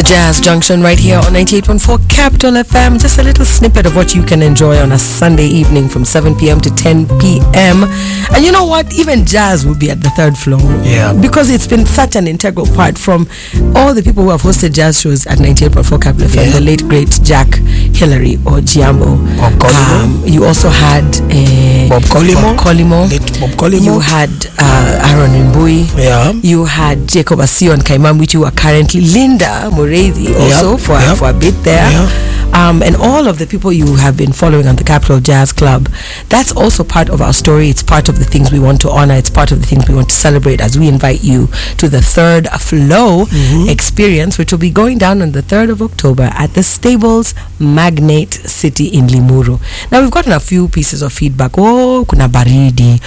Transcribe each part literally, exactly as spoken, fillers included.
Jazz Junction right here on ninety-eight point four Capital F M. Just a little snippet of what you can enjoy on a Sunday evening from seven p.m. to ten p.m. And you know what? Even jazz will be at the third floor. Yeah. Because it's been such an integral part from all the people who have hosted jazz shows at ninety-eight point four Capital F M. Yeah. The late, great Jack Hillary or Giambo. Bob Collymore. Um, you also had uh, Bob Collymore. Bob Collymore. Late Bob Collymore. You had uh, Aaron Mbui. Yeah. You had Jacob Asio and Kaimam, which you are currently Linda Mureithi also Yep. for, Yep. for a bit there. Yeah. Um, and all of the people you have been following on the Capital Jazz Club, that's also part of our story. It's part of the things we want to honor. It's part of the things we want to celebrate as we invite you to the third Flow Mm-hmm. experience, which will be going down on the third of October at the Stables Magnate City in Limuru. Now, we've gotten a few pieces of feedback. Oh, kuna baridi.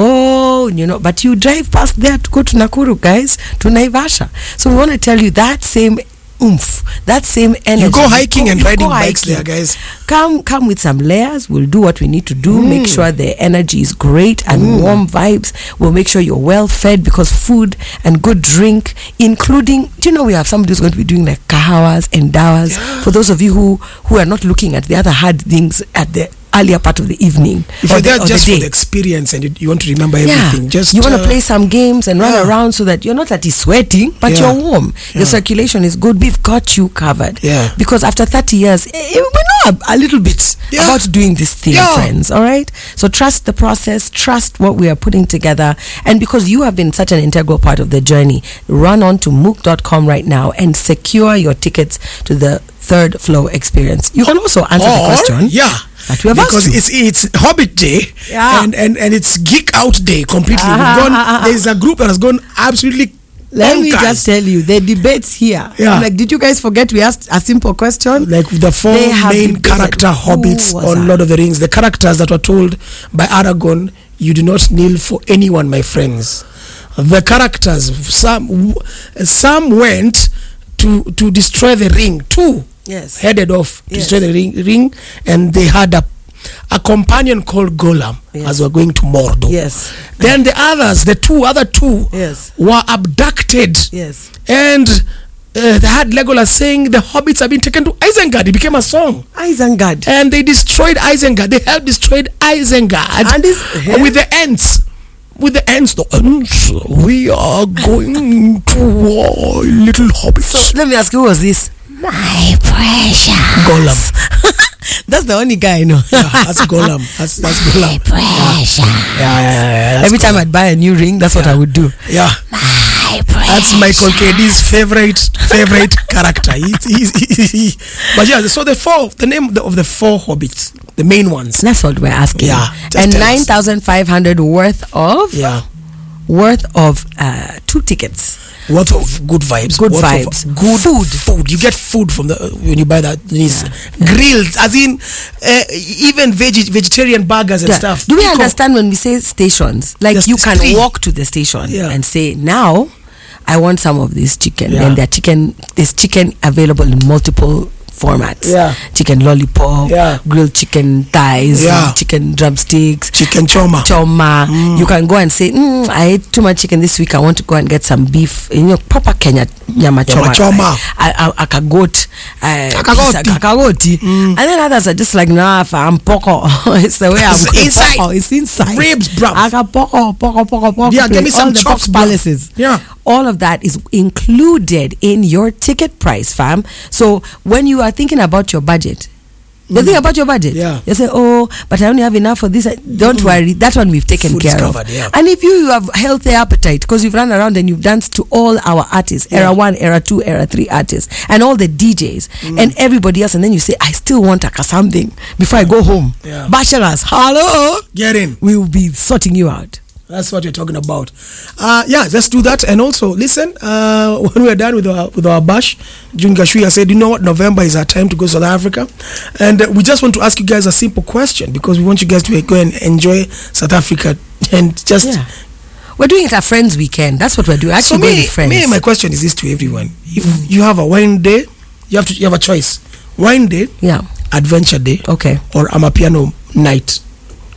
Oh, you know, but you drive past there to go to Nakuru, guys, to Naivasha. So we want to tell you that same oomph, that same energy. You go hiking and you riding go bikes hiking. there, guys. Come, come with some layers. We'll do what we need to do. Mm. Make sure the energy is great and Mm. warm vibes. We'll make sure you're well fed because food and good drink, including, do you know we have somebody who's going to be doing like kahawas and dawas Yeah. for those of you who who are not looking at the other hard things at the earlier part of the evening. If or you're the, there or just the for day. the experience and you, you want to remember Yeah, everything, just you want to uh, play some games and run yeah. around so that you're not that is sweating, but Yeah. you're warm. Your Yeah. circulation is good. We've got you covered. Yeah. Because after thirty years, eh, we know a, a little bit Yeah. about doing this thing, Yeah. friends. All right. So trust the process. Trust what we are putting together. And because you have been such an integral part of the journey, run on to mook dot com right now and secure your tickets to the third Flow experience. You can also answer the or, question. Yeah. That we have because asked you. it's it's Hobbit Day Yeah. and, and, and it's Geek Out Day completely. Ah, We've gone, ah, ah, ah. there's a group that has gone absolutely Let me bonkers. just tell you, the debates here. Yeah. I'm like, did you guys forget we asked a simple question? Like the four They have main debated character who hobbits was on that? Lord of the Rings, the characters that were told by Aragorn, you do not kneel for anyone, my friends. The characters, some some went to to destroy the ring. Two Yes. headed off to Yes. destroy the ring, ring, and they had a a companion called Gollum Yes. as we're going to Mordor. Yes. Then the others, the two other two, Yes. were abducted. Yes. And uh, they had Legolas saying the hobbits have been taken to Isengard. It became a song. Isengard. And they destroyed Isengard. They helped destroy Isengard. And this- uh, with the Ents. With the Ents. The Ents. We are going to war, little hobbits. Let me ask you, who was this? My precious. Gollum. That's the only guy I know. Yeah, that's Gollum. That's, that's Gollum. Precious. Yeah, yeah, yeah. yeah, that's Every time Gollum. I'd buy a new ring, that's what I would do. Yeah. My precious. That's Michael Cady's favorite favorite character. He, he, he, he, but yeah, so the four, the name of the, of the four hobbits, the main ones. That's what we're asking. Yeah, just And tell us. nine thousand five hundred worth of Yeah, worth of uh, two tickets. worth of good vibes. Good worth vibes. Of good food. Food. You get food from the when you buy that. These grilled, as in uh, even veg- vegetarian burgers and Yeah. stuff. Do we Eco- understand when we say stations? Like Yes, you it's can free. walk to the station Yeah. and say, now I want some of this chicken. Yeah. And their chicken, there's chicken available in multiple formats. Yeah. Chicken lollipop, Yeah. grilled chicken thighs, Yeah. chicken drumsticks, Chicken choma. choma. Mm. You can go and say, mm, I ate too much chicken this week. I want to go and get some beef. You know, proper Kenya nyama choma. Nyama choma. A, a, a kagot, uh, Kakagoti. piece- kakagoti. Mm. And then others are just like, nah, I'm poko. It's the way I'm It's inside. Poko. It's inside. Ribs, bruv. Aka poko, poko, poko, poko. Yeah, give me All some the chops, pork bruv. palaces. Yeah. All of that is included in your ticket price, fam. So when you are thinking about your budget, you think about your budget. Yeah. You say, oh, but I only have enough for this. Don't worry. That one we've taken Food is care covered, of. yeah. And if you, you have healthy appetite, because you've run around and you've danced to all our artists, Yeah. era one, era two, era three artists, and all the D Js and everybody else, and then you say, I still want aka something before I go home. Yeah. Bachelors, hello. Get in. We will be sorting you out. That's what you're talking about. Uh, yeah, let's do that. And also, listen, uh, when we're done with our with our bash, June Gashuya said, you know what, November is our time to go to South Africa. And uh, we just want to ask you guys a simple question because we want you guys to go and enjoy South Africa and just... Yeah. We're doing it a friends weekend. That's what we're doing. Actually, So going me, with friends. me, my question is this to everyone. If you have a wine day, you have to you have a choice. Wine day, yeah. adventure day, Okay. or Amapiano night.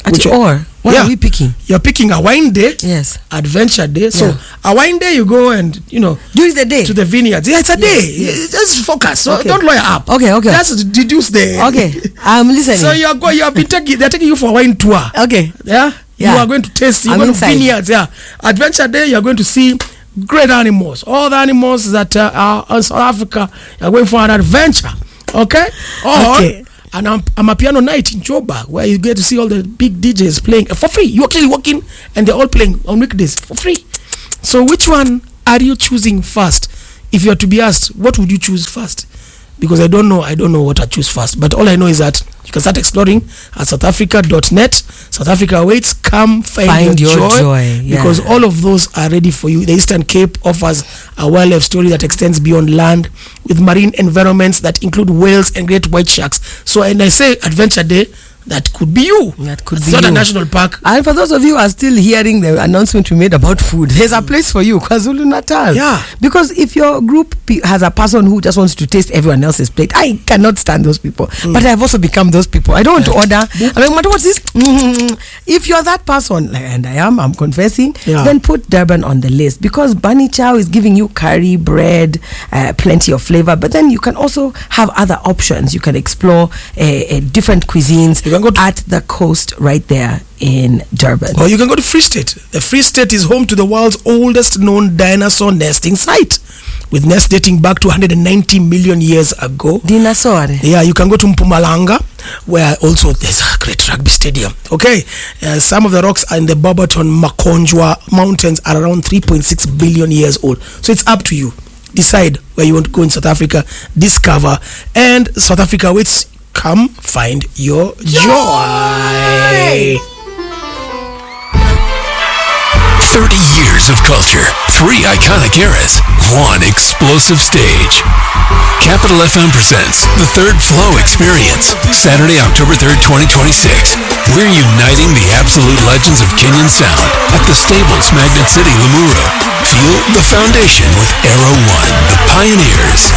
At Which- or what yeah. are we picking? You're picking a wine day, Yes. adventure day. So Yeah. a wine day, you go and you know During the day. to the vineyards. Yeah, it's a day. yes. Just focus. So Okay. don't lawyer up. Okay, okay. Just deduce the. Okay, I'm listening. So you are going. You have been taking. They're taking you for a wine tour. okay. Yeah. Yeah. You are going to taste. You I'm go to inside. vineyards. Yeah. Adventure day. You are going to see great animals. All the animals that uh, are in South Africa. You are going for an adventure. Okay. Or Okay. and I'm, I'm a piano night in Joburg where you get to see all the big D Js playing for free. You actually walk in and they're all playing on weekdays for free. So which one are you choosing first? If you are to be asked, what would you choose first? Because I don't know, I don't know what I choose first. But all I know is that you can start exploring at south africa dot net. South Africa awaits. Come find, Find your, your joy, joy, yeah. because all of those are ready for you. The Eastern Cape offers a wildlife story that extends beyond land, with marine environments that include whales and great white sharks. So, and I say Adventure Day, that could be you. That could it's be not you. a national park. And for those of you who are still hearing the announcement we made about food, there's a place for you, KwaZulu Natal. Yeah. Because if your group pe- has a person who just wants to taste everyone else's plate, I cannot stand those people. Mm. But I've also become those people. I don't want to order. I mean, what what's this? Mm. If you're that person, like, and I am, I'm confessing, Yeah. then put Durban on the list, because Bunny Chow is giving you curry, bread, uh, plenty of flavor. But then you can also have other options. You can explore uh, uh, different cuisines You can go to- at the coast right there in Durban. Or you can go to Free State. The Free State is home to the world's oldest known dinosaur nesting site, with nests dating back to one hundred ninety million years ago. Dinosaur. Yeah, you can go to Mpumalanga, where also there's a great rugby stadium. Okay, uh, some of the rocks in the Barberton Makonjwa Mountains are around three point six billion years old. So it's up to you. Decide where you want to go in South Africa, discover, and South Africa waits. Come find your joy. thirty years of culture, three iconic eras, one explosive stage. Capital F M presents the Third Flow Experience, Saturday, October third, twenty twenty-six. We're uniting the absolute legends of Kenyan sound at the Stables, Magnet City, Limuru. Feel the foundation with Aero One, the pioneers.